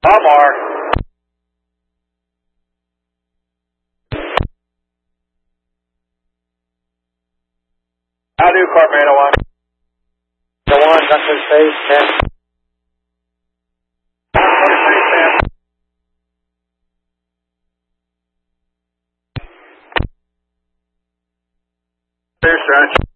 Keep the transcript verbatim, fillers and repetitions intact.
Omar. How do, Carmano one? The one, Doctor Space, ten. Clear stretch.